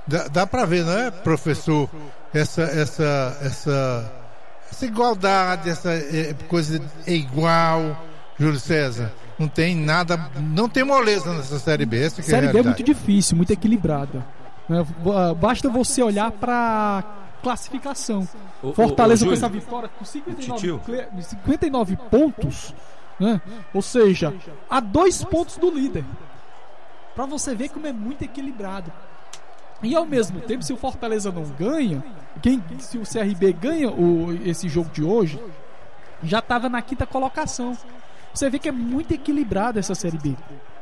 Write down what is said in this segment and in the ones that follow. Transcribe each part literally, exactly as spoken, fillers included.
dá, dá para ver, não é, professor, essa, essa, essa, essa igualdade, essa é, coisa é igual, Júlio César. Não tem nada, não tem moleza nessa Série B. Essa que Série é a B é muito difícil, muito equilibrada. Basta você olhar para classificação. O, Fortaleza o, o, com essa vitória com cinquenta e nove, cinquenta e nove pontos, né? Ou seja, a dois pontos do líder. Para você ver como é muito equilibrado. E ao mesmo tempo, se o Fortaleza não ganha, quem, se o C R B ganha o, esse jogo de hoje, já estava na quinta colocação. Você vê que é muito equilibrada essa Série B.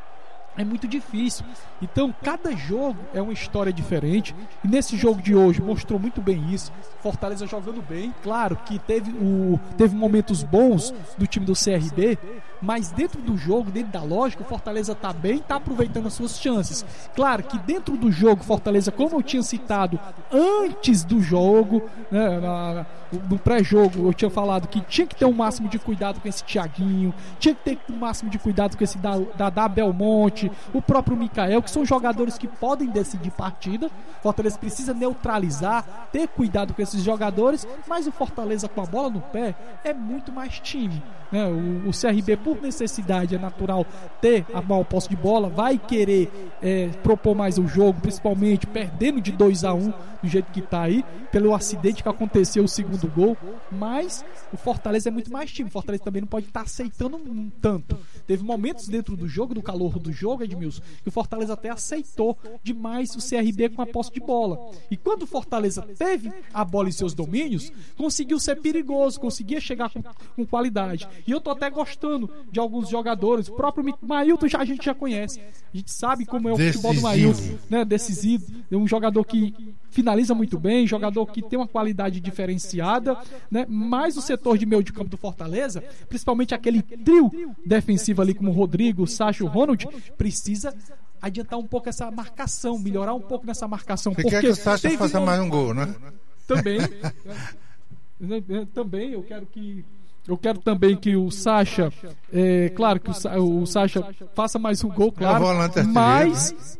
É muito difícil. Então, cada jogo é uma história diferente. E nesse jogo de hoje mostrou muito bem isso. Fortaleza jogando bem. Claro que teve, o, teve momentos bons do time do C R B. Mas dentro do jogo, dentro da lógica, o Fortaleza está bem, está aproveitando as suas chances. Claro que dentro do jogo, Fortaleza, como eu tinha citado antes do jogo, né, na, no pré-jogo, eu tinha falado que tinha que ter um máximo de cuidado com esse Thiaguinho, tinha que ter um máximo de cuidado com esse Dadá Belmonte, o próprio Mikael, que são jogadores que podem decidir partida. Fortaleza precisa neutralizar, ter cuidado com esses jogadores, mas o Fortaleza com a bola no pé é muito mais time, né? O, o C R B, por necessidade, é natural ter a maior posse de bola, vai querer é, propor mais o jogo, principalmente perdendo de dois a um do jeito que está aí, pelo acidente que aconteceu, o segundo gol. Mas o Fortaleza é muito mais time. O Fortaleza também não pode estar tá aceitando um tanto. Teve momentos dentro do jogo, do calor do jogo, Edmilson, que o Fortaleza até aceitou demais o C R B com a posse de bola. E quando o Fortaleza teve a bola em seus domínios, conseguiu ser perigoso, conseguia chegar com, com qualidade. E eu tô até gostando de alguns jogadores. O próprio Mailton já, a gente já conhece. A gente sabe como é o decisivo. Futebol do Mailton, né? Decisivo. É um jogador que finaliza muito bem, jogador que tem uma qualidade diferenciada, né? Mas o setor de meio de campo do Fortaleza, principalmente aquele trio defensivo ali como o Rodrigo, o Sacha e o Ronald, precisa adiantar um pouco essa marcação, melhorar um pouco nessa marcação. Você porque quer que o Sacha faça mais um gol, né? Também. Também eu quero que Eu quero também que o Sacha, é, claro que o, o Sacha faça mais um gol, claro, mas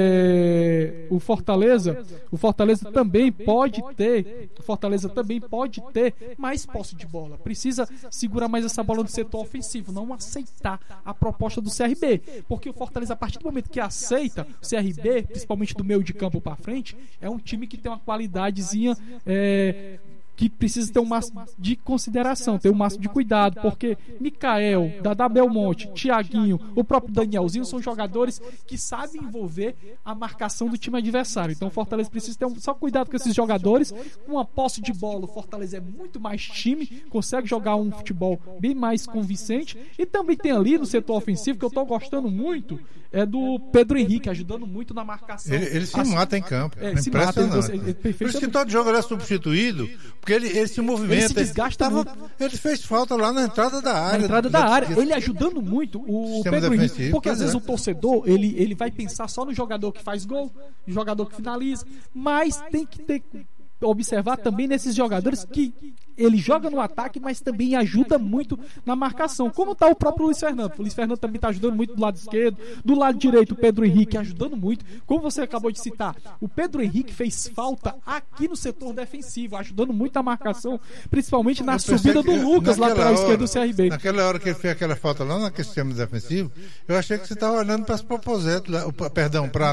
é, o Fortaleza, o Fortaleza também pode ter, o Fortaleza também pode ter mais posse de bola. Precisa segurar mais essa bola no setor ofensivo, não aceitar a proposta do C R B, porque o Fortaleza, a partir do momento que aceita o C R B, principalmente do meio de campo para frente, é um time que tem uma qualidadezinha. É, que precisa ter um máximo de consideração, ter um máximo de cuidado, porque Mikael, Dadá Belmonte, Thiaguinho, o próprio Danielzinho são jogadores que sabem envolver a marcação do time adversário. Então o Fortaleza precisa ter um, só cuidado com esses jogadores. Com a posse de bola, o Fortaleza é muito mais time, consegue jogar um futebol bem mais convincente. E também tem ali no setor ofensivo, que eu estou gostando muito, é do Pedro Henrique, ajudando muito na marcação. Ele, ele se assim, mata em campo, é, é se mata, ele, ele, ele, por isso que todo jogo ele é substituído, porque ele, ele se movimenta, ele se desgasta ele, muito. Tava, ele fez falta lá na entrada da área. Na entrada da área, ele ajudando muito o Pedro Henrique, porque às vezes é. o torcedor, ele, ele vai pensar só no jogador que faz gol, no jogador que finaliza, mas tem que ter, observar também nesses jogadores que ele joga no ataque, mas também ajuda muito na marcação, como está o próprio Luiz Fernando. O Luiz Fernando também está ajudando muito do lado esquerdo, do lado direito o Pedro Henrique ajudando muito, como você acabou de citar, o Pedro Henrique fez falta aqui no setor defensivo, ajudando muito na marcação, principalmente na subida do Lucas, lateral esquerdo do C R B. Naquela hora que ele fez aquela falta lá naquele sistema defensivo, eu achei que você estava olhando para as proposentes, perdão, para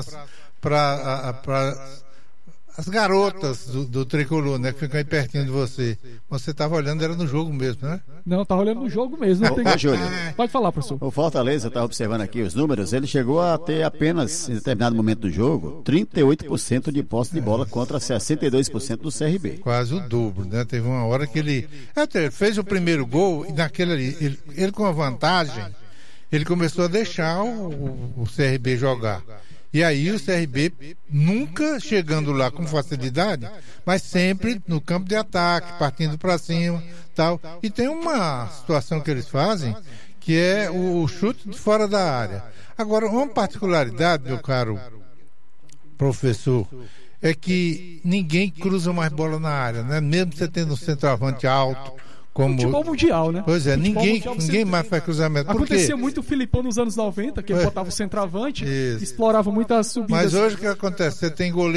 para as garotas do, do tricolor, né, que ficam aí pertinho de você. Você estava olhando, era no jogo mesmo, né? Não, estava olhando no jogo mesmo. Não tem... Ô, Júlio, pode falar, professor. O Fortaleza, está observando aqui os números, ele chegou a ter apenas, em determinado momento do jogo, trinta e oito por cento de posse de bola contra sessenta e dois por cento do C R B. Quase o dobro, né? Teve uma hora que ele até fez o primeiro gol e naquele ali, ele, ele com a vantagem, ele começou a deixar o, o, o C R B jogar. E aí o C R B nunca chegando lá com facilidade, mas sempre no campo de ataque, partindo para cima, tal. E tem uma situação que eles fazem, que é o chute de fora da área. Agora, uma particularidade, meu caro professor, é que ninguém cruza mais bola na área, né? Mesmo você tendo um centroavante alto, como... Futebol mundial, né? Pois é, Futebol ninguém, mundial, ninguém mais faz cruzamento. Acontecia muito o Filipão nos anos noventa, que ele botava o centroavante, Isso. explorava muito as subidas. Mas hoje o que acontece? Você tem goleiro